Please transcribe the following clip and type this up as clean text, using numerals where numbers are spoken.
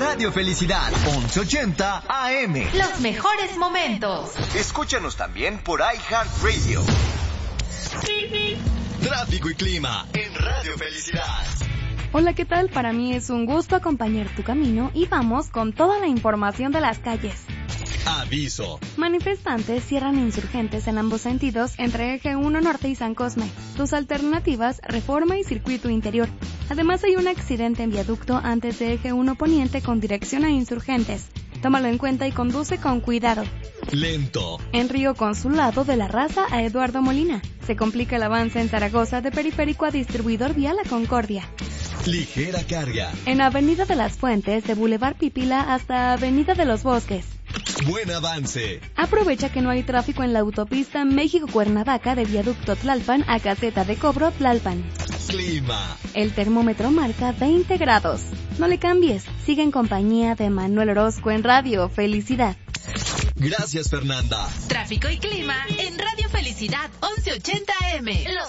Radio Felicidad, 1180 AM. Los mejores momentos. Escúchanos también por iHeartRadio. Tráfico y clima en Radio Felicidad. Hola, ¿qué tal? Para mí es un gusto acompañar tu camino y vamos con toda la información de las calles. Aviso. Manifestantes cierran Insurgentes en ambos sentidos entre Eje 1 Norte y San Cosme. Tus alternativas, Reforma y Circuito Interior. Además hay un accidente en viaducto antes de Eje 1 Poniente con dirección a Insurgentes. Tómalo en cuenta y conduce con cuidado. Lento. En Río Consulado de la Raza a Eduardo Molina. Se complica el avance en Zaragoza de Periférico a Distribuidor Vial La Concordia. Ligera carga. En Avenida de las Fuentes de Boulevard Pipila hasta Avenida de los Bosques. Buen avance. Aprovecha que no hay tráfico en la autopista México-Cuernavaca de Viaducto Tlalpan a Caseta de Cobro Tlalpan. Clima. El termómetro marca 20 grados. No le cambies, sigue en compañía de Manuel Orozco en Radio Felicidad. Gracias, Fernanda. Tráfico y clima en Radio Felicidad 1180 AM. Los